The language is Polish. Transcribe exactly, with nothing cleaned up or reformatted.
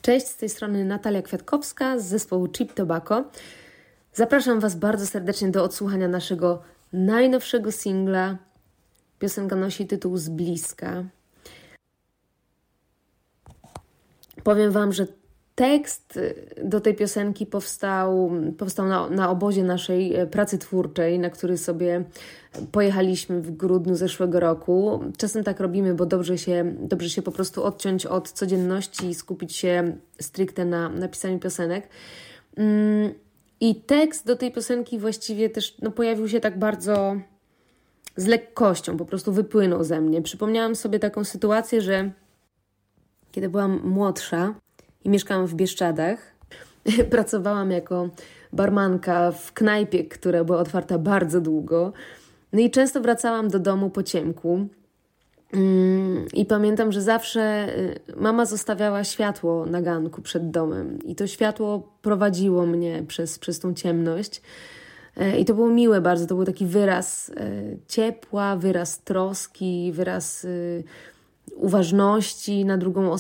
Cześć, z tej strony Natalia Kwiatkowska z zespołu Cheap Tobacco. Zapraszam Was bardzo serdecznie do odsłuchania naszego najnowszego singla. Piosenka nosi tytuł Z bliska. Powiem Wam, że tekst do tej piosenki powstał, powstał na, na obozie naszej pracy twórczej, na który sobie pojechaliśmy w grudniu zeszłego roku. Czasem tak robimy, bo dobrze się, dobrze się po prostu odciąć od codzienności i skupić się stricte na napisaniu piosenek. I tekst do tej piosenki właściwie też no, pojawił się tak bardzo z lekkością, po prostu wypłynął ze mnie. Przypomniałam sobie taką sytuację, że kiedy byłam młodsza i mieszkałam w Bieszczadach, pracowałam jako barmanka w knajpie, która była otwarta bardzo długo. No i często wracałam do domu po ciemku. I pamiętam, że zawsze mama zostawiała światło na ganku przed domem. I to światło prowadziło mnie przez, przez tą ciemność. I to było miłe bardzo. To był taki wyraz ciepła, wyraz troski, wyraz uważności na drugą osobę.